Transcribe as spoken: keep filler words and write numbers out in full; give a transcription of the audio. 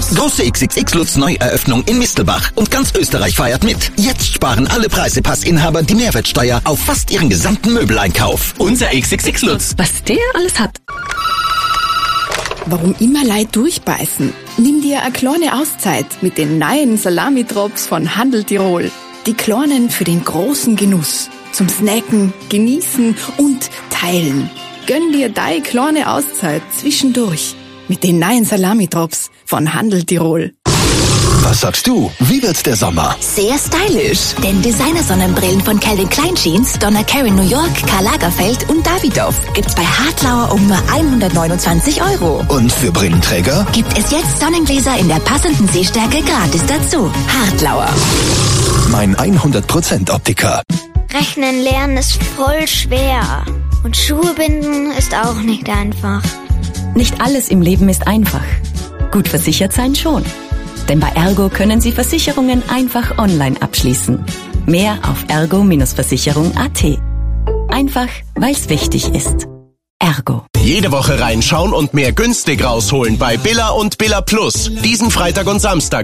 Plus. Große X X X Lutz Neueröffnung in Mistelbach. Und ganz Österreich feiert mit. Jetzt sparen alle Preisepassinhaber die Mehrwertsteuer auf fast ihren gesamten Möbeleinkauf. Unser X X X Lutz. Was der alles hat. Warum immer Leute durchbeißen? Nimm dir eine kleine Auszeit mit den neuen Salami-Drops von Handel Tirol. Die kleinen für den großen Genuss. Zum Snacken, Genießen und Teilen. Gönn dir deine kleine Auszeit zwischendurch mit den neuen Salami-Drops von Handel Tirol. Was sagst du? Wie wird der Sommer? Sehr stylisch, denn Designer-Sonnenbrillen von Calvin Klein Jeans, Donna Karan New York, Karl Lagerfeld und Davidoff gibt's bei Hartlauer um nur hundertneunundzwanzig Euro. Und für Brillenträger? Gibt es jetzt Sonnengläser in der passenden Sehstärke gratis dazu. Hartlauer. Mein hundert Prozent Optiker. Rechnen lernen ist voll schwer. Und Schuhe binden ist auch nicht einfach. Nicht alles im Leben ist einfach. Gut versichert sein schon. Denn bei Ergo können Sie Versicherungen einfach online abschließen. Mehr auf ergo Versicherung punkt at. Einfach, weil's wichtig ist. Ergo. Jede Woche reinschauen und mehr günstig rausholen bei Billa und Billa Plus. Diesen Freitag und Samstag